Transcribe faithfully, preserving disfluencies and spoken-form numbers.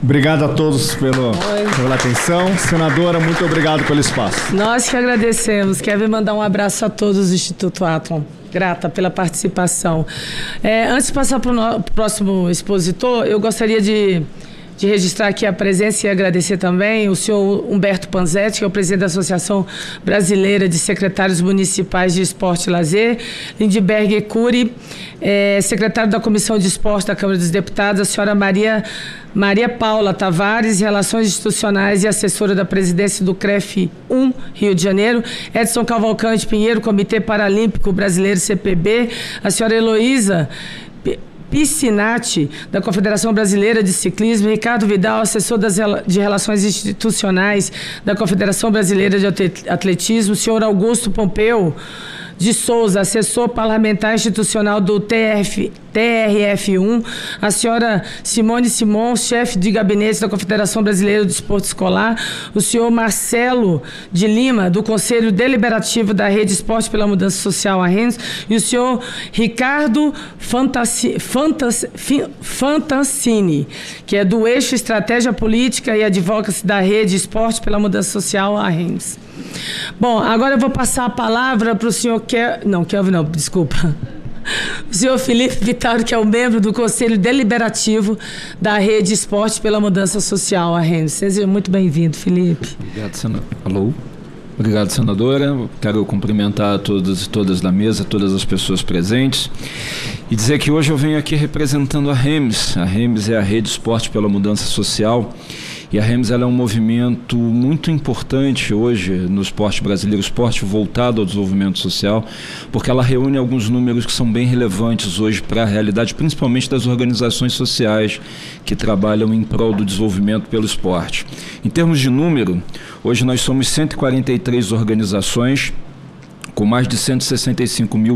Obrigado a todos pelo, pela atenção. Senadora, muito obrigado pelo espaço. Nós que agradecemos. Quero mandar um abraço a todos do Instituto Atlon. Grata pela participação. É, antes de passar para o próximo expositor, eu gostaria de... de registrar aqui a presença e agradecer também o senhor Humberto Panzetti, que é o presidente da Associação Brasileira de Secretários Municipais de Esporte e Lazer, Lindbergh Cury, é, secretário da Comissão de Esporte da Câmara dos Deputados, a senhora Maria, Maria Paula Tavares, Relações Institucionais e assessora da presidência do C R E F um, Rio de Janeiro, Edson Cavalcante Pinheiro, Comitê Paralímpico Brasileiro, C P B, a senhora Heloísa Piscinati, da Confederação Brasileira de Ciclismo, Ricardo Vidal, assessor das, de Relações Institucionais da Confederação Brasileira de Atletismo, o senhor Augusto Pompeu de Souza, assessor parlamentar institucional do T R F um, a senhora Simone Simon, chefe de gabinete da Confederação Brasileira do Esporte Escolar, o senhor Marcelo de Lima, do Conselho Deliberativo da Rede Esporte pela Mudança Social, a RENS, e o senhor Ricardo Fantasci, Fantas, Fantassini, que é do Eixo Estratégia Política e Advocacy da Rede Esporte pela Mudança Social, a RENS. Bom, agora eu vou passar a palavra para o senhor Kelvin, não, Kelvin não, desculpa. O senhor Felipe Vitaro, que é o membro do Conselho Deliberativo da Rede Esporte pela Mudança Social, a RENS. Seja muito bem-vindo, Felipe. Obrigado, senador. Alô? Obrigado, senadora. Quero cumprimentar todos e todas da mesa, todas as pessoas presentes, e dizer que hoje eu venho aqui representando a REMS. A REMS é a Rede Esporte pela Mudança Social, e a REMS ela é um movimento muito importante hoje no esporte brasileiro, esporte voltado ao desenvolvimento social, porque ela reúne alguns números que são bem relevantes hoje para a realidade, principalmente das organizações sociais que trabalham em prol do desenvolvimento pelo esporte. Em termos de número, hoje nós somos cento e quarenta e três organizações, com mais de cento e sessenta e cinco mil